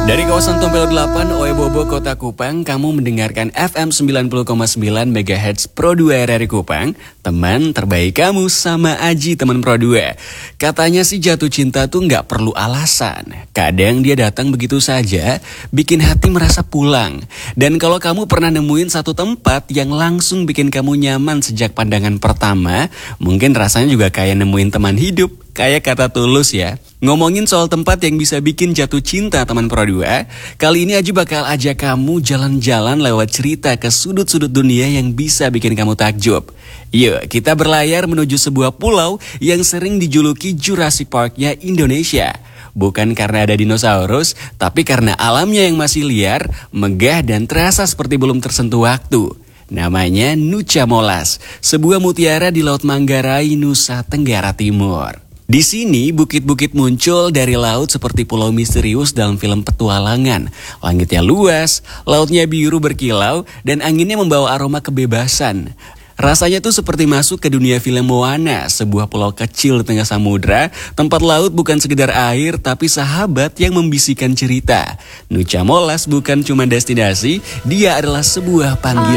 Dari kawasan Tompel 8, Oebobo, Kota Kupang, kamu mendengarkan FM 90,9 MHz Pro 2 RRI Kupang. Teman terbaik kamu sama Aji, teman Pro 2. Katanya sih jatuh cinta tuh nggak perlu alasan. Kadang dia datang begitu saja, bikin hati merasa pulang. Dan kalau kamu pernah nemuin satu tempat yang langsung bikin kamu nyaman sejak pandangan pertama, mungkin rasanya juga kayak nemuin teman hidup. Kayak kata Tulus ya. Ngomongin soal tempat yang bisa bikin jatuh cinta teman Pro 2, kali ini Aji bakal ajak kamu jalan-jalan lewat cerita ke sudut-sudut dunia yang bisa bikin kamu takjub. Yuk, kita berlayar menuju sebuah pulau yang sering dijuluki Jurassic Park-nya Indonesia. Bukan karena ada dinosaurus, tapi karena alamnya yang masih liar, megah dan terasa seperti belum tersentuh waktu. Namanya Nucha Molas, sebuah mutiara di Laut Manggarai, Nusa Tenggara Timur. Di sini bukit-bukit muncul dari laut seperti pulau misterius dalam film petualangan. Langitnya luas, lautnya biru berkilau, dan anginnya membawa aroma kebebasan. Rasanya tuh seperti masuk ke dunia film Moana, sebuah pulau kecil di tengah samudra. Tempat laut bukan sekedar air, tapi sahabat yang membisikkan cerita. Nucha Molas bukan cuma destinasi, dia adalah sebuah panggilan.